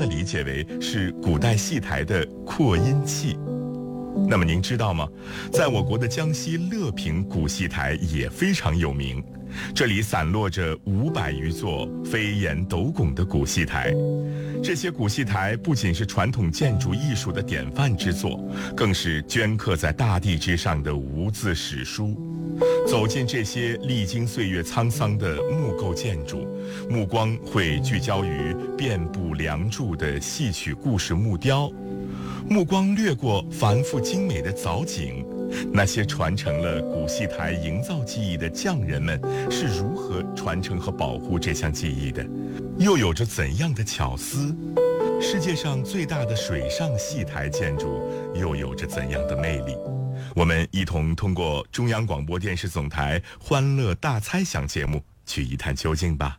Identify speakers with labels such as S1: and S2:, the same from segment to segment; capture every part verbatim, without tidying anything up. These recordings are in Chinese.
S1: 的理解为是古代戏台的扩音器。那么您知道吗？在我国的江西乐平古戏台也非常有名，这里散落着五百余座飞檐斗拱的古戏台。这些古戏台不仅是传统建筑艺术的典范之作，更是镌刻在大地之上的无字史书。走进这些历经岁月沧桑的木构建筑，目光会聚焦于遍布梁柱的戏曲故事木雕，目光掠过繁复精美的藻井，那些传承了古戏台营造技艺的匠人们是如何传承和保护这项技艺的，又有着怎样的巧思？世界上最大的水上戏台建筑又有着怎样的魅力？我们一同通过中央广播电视总台欢乐大猜想节目去一探究竟吧。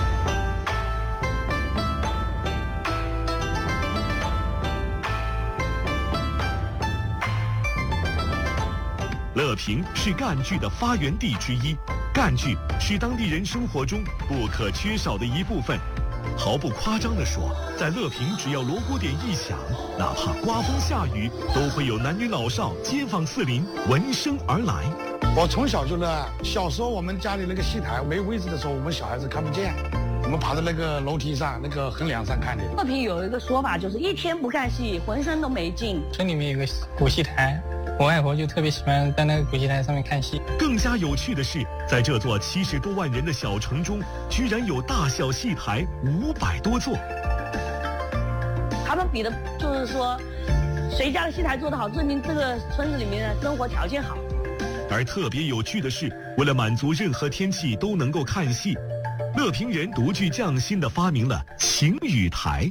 S2: 乐平是赣剧的发源地之一，赣剧是当地人生活中不可缺少的一部分。毫不夸张地说，在乐平，只要锣鼓点一响，哪怕刮风下雨，都会有男女老少、街坊四邻闻声而来。
S3: 我从小就乐，小时候我们家里那个戏台没位置的时候，我们小孩子看不见，我们爬在那个楼梯上、那个横梁上看的。
S4: 乐平有一个说法，就是一天不看戏，浑身都没劲。
S5: 村里面有个古戏台，我外婆就特别喜欢在那个古戏台上面看戏。
S2: 更加有趣的是，在这座七十多万人的小城中，居然有大小戏台五百多座。
S4: 他们比的就是说，谁家的戏台做得好，证明这个村子里面的生活条件好。
S2: 而特别有趣的是，为了满足任何天气都能够看戏，乐平人独具匠心地发明了晴雨台。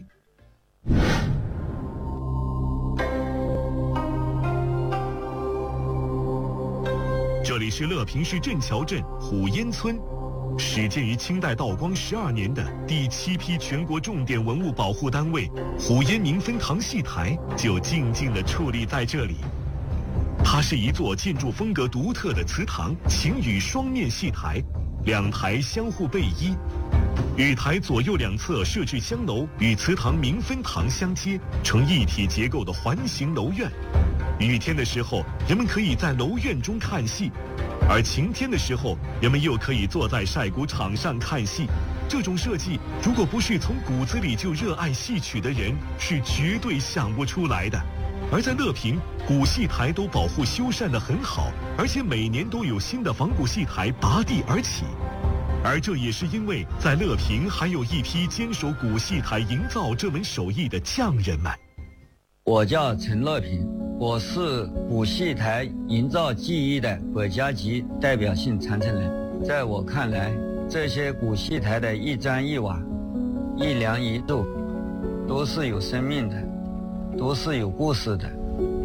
S2: 这里是乐平市镇桥镇虎烟村，始建于清代道光十二年的第七批全国重点文物保护单位虎烟明分堂戏台就静静地矗立在这里。它是一座建筑风格独特的祠堂晴雨双面戏台，两台相互背依，雨台左右两侧设置香楼，与祠堂明分堂相接，成一体结构的环形楼院。雨天的时候，人们可以在楼院中看戏，而晴天的时候，人们又可以坐在晒谷场上看戏。这种设计，如果不是从骨子里就热爱戏曲的人，是绝对想不出来的。而在乐平，古戏台都保护修缮得很好，而且每年都有新的仿古戏台拔地而起。而这也是因为在乐平还有一批坚守古戏台营造这门手艺的匠人们。
S6: 我叫陈乐平，我是古戏台营造技艺的国家级代表性传承人。在我看来，这些古戏台的一砖一瓦、一梁一柱，都是有生命的，都是有故事的。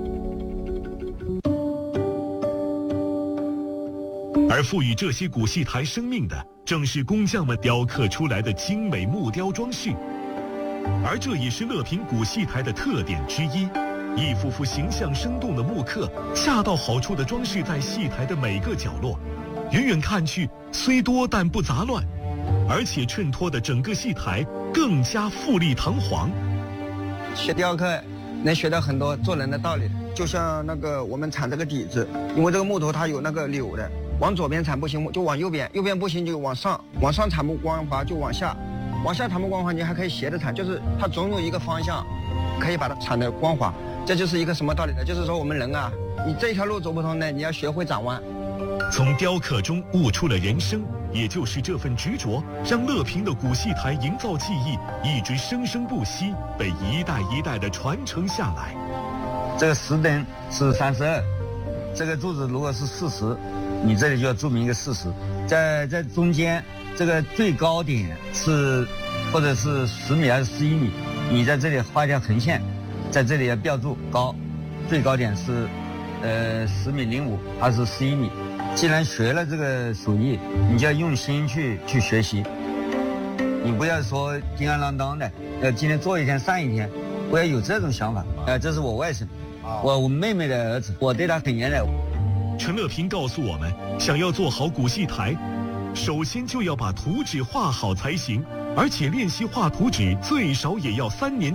S2: 而赋予这些古戏台生命的，正是工匠们雕刻出来的精美木雕装饰。而这也是乐平古戏台的特点之一，一幅幅形象生动的木刻，恰到好处地装饰在戏台的每个角落，远远看去虽多但不杂乱，而且衬托的整个戏台更加富丽堂皇。
S7: 学雕刻能学到很多做人的道理，就像那个我们铲这个底子，因为这个木头它有那个扭的，往左边铲不行就往右边，右边不行就往上，往上铲不光滑就往下，往下铲不光滑你还可以斜着铲，就是它总有一个方向可以把它铲得光滑。这就是一个什么道理呢？就是说我们人啊，你这条路走不通呢，你要学会转弯。
S2: 从雕刻中悟出了人生，也就是这份执着，让乐平的古戏台营造技艺一直生生不息，被一代一代的传承下来。
S6: 这个石灯是三十二，这个柱子如果是四十，你这里就要注明一个四十。在在中间，这个最高点是或者是十米还是十一米，你在这里画一条横线，在这里要标注高，最高点是呃十米零五还是十一米。既然学了这个手艺，你就要用心去去学习，你不要说叮当啷当的，要今天做一天上一天，不要有这种想法。呃，这是我外甥，我我妹妹的儿子，我对他很严的。
S2: 陈乐平告诉我们，想要做好古戏台，首先就要把图纸画好才行，而且练习画图纸最少也要三年。